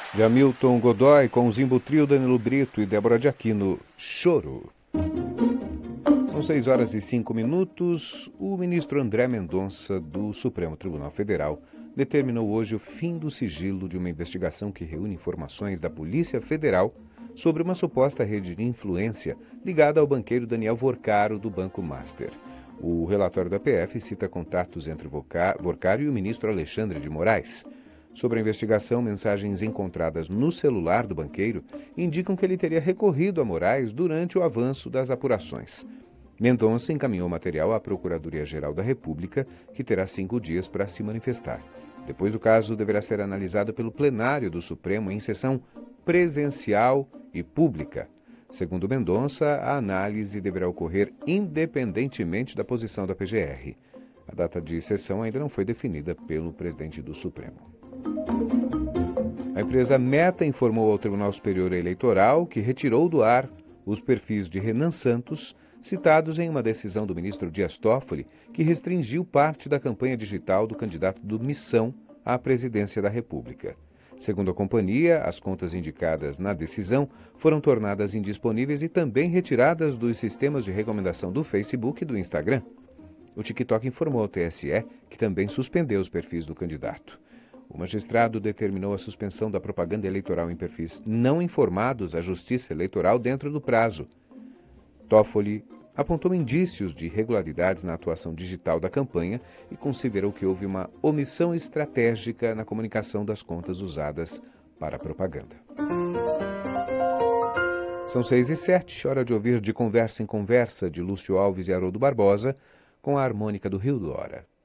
Jamilton Godoy com Zimbutril, Danilo Brito e Débora de Aquino, Choro. São 6h05. O ministro André Mendonça, do Supremo Tribunal Federal, determinou hoje o fim do sigilo de uma investigação que reúne informações da Polícia Federal sobre uma suposta rede de influência ligada ao banqueiro Daniel Vorcaro, do Banco Master. O relatório da PF cita contatos entre Vorcaro e o ministro Alexandre de Moraes. Sobre a investigação, mensagens encontradas no celular do banqueiro indicam que ele teria recorrido a Moraes durante o avanço das apurações. Mendonça encaminhou o material à Procuradoria-Geral da República, que terá 5 dias para se manifestar. Depois, o caso deverá ser analisado pelo plenário do Supremo em sessão presencial e pública. Segundo Mendonça, a análise deverá ocorrer independentemente da posição da PGR. A data de sessão ainda não foi definida pelo presidente do Supremo. A empresa Meta informou ao Tribunal Superior Eleitoral que retirou do ar os perfis de Renan Santos, citados em uma decisão do ministro Dias Toffoli, que restringiu parte da campanha digital do candidato do Missão à presidência da República. Segundo a companhia, as contas indicadas na decisão foram tornadas indisponíveis e também retiradas dos sistemas de recomendação do Facebook e do Instagram. O TikTok informou ao TSE que também suspendeu os perfis do candidato. O magistrado determinou a suspensão da propaganda eleitoral em perfis não informados à Justiça Eleitoral dentro do prazo. Toffoli apontou indícios de irregularidades na atuação digital da campanha e considerou que houve uma omissão estratégica na comunicação das contas usadas para a propaganda. São 6h07, hora de ouvir De Conversa em Conversa, de Lúcio Alves e Haroldo Barbosa, com a harmônica do Rio do Hora.